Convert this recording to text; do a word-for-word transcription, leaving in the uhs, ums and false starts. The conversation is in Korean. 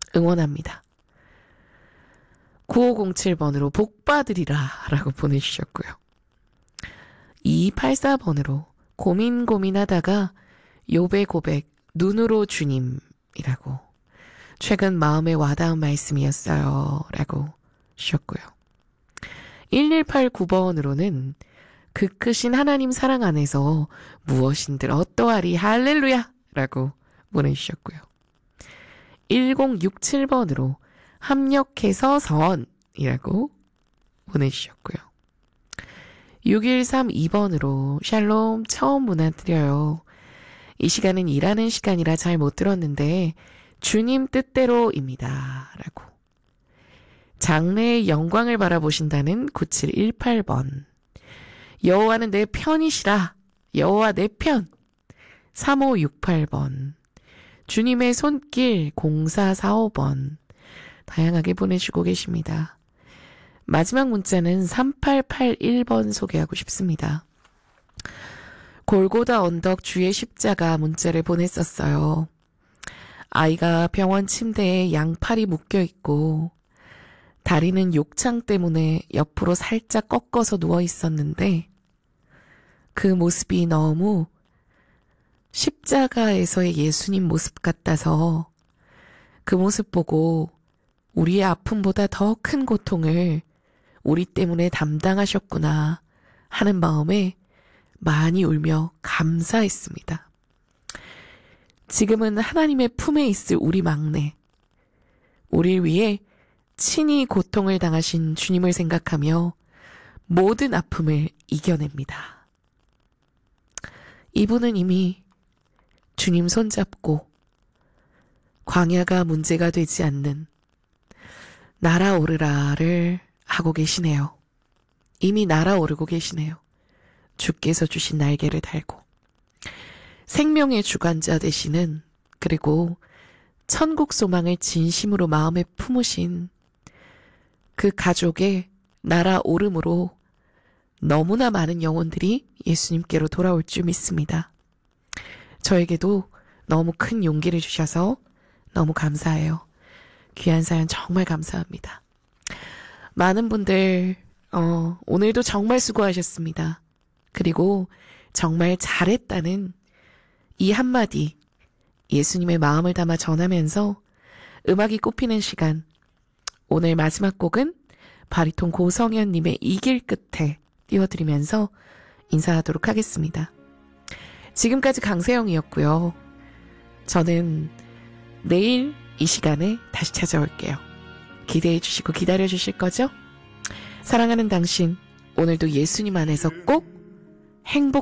응원합니다. 구오공칠 번으로 복 받으리라 라고 보내주셨고요. 이이팔사 번으로 고민 고민하다가 욥의 고백 눈으로 주님이라고 최근 마음에 와닿은 말씀이었어요 라고 주셨고요. 일일팔구 번으로는 그 크신 하나님 사랑 안에서 무엇인들 어떠하리 할렐루야 라고 보내주셨고요. 일공육칠 번으로 합력해서 선이라고 보내주셨고요. 육일삼이 번으로 샬롬 처음 문화드려요. 이 시간은 일하는 시간이라 잘 못 들었는데 주님 뜻대로입니다 라고. 장래의 영광을 바라보신다는 구칠일팔 번. 여호와는 내 편이시라. 여호와 내 편. 삼오육팔 번. 주님의 손길 공사사오 번. 다양하게 보내주고 계십니다. 마지막 문자는 삼팔팔일 번 소개하고 싶습니다. 골고다 언덕 주의 십자가 문자를 보냈었어요. 아이가 병원 침대에 양팔이 묶여있고 다리는 욕창 때문에 옆으로 살짝 꺾어서 누워 있었는데 그 모습이 너무 십자가에서의 예수님 모습 같아서 그 모습 보고 우리의 아픔보다 더 큰 고통을 우리 때문에 담당하셨구나 하는 마음에 많이 울며 감사했습니다. 지금은 하나님의 품에 있을 우리 막내, 우리를 위해 친히 고통을 당하신 주님을 생각하며 모든 아픔을 이겨냅니다. 이분은 이미 주님 손잡고 광야가 문제가 되지 않는 날아오르라를 하고 계시네요. 이미 날아오르고 계시네요. 주께서 주신 날개를 달고 생명의 주관자 되시는, 그리고 천국 소망을 진심으로 마음에 품으신 그 가족의 날아오름으로 너무나 많은 영혼들이 예수님께로 돌아올 줄 믿습니다. 저에게도 너무 큰 용기를 주셔서 너무 감사해요. 귀한 사연 정말 감사합니다. 많은 분들 어, 오늘도 정말 수고하셨습니다. 그리고 정말 잘했다는 이 한마디 예수님의 마음을 담아 전하면서 음악이 꼽히는 시간, 오늘 마지막 곡은 바리톤 고성현님의 이 길 끝에 띄워드리면서 인사하도록 하겠습니다. 지금까지 강세영이었고요. 저는 내일 이 시간에 다시 찾아올게요. 기대해 주시고 기다려 주실 거죠? 사랑하는 당신, 오늘도 예수님 안에서 꼭 행복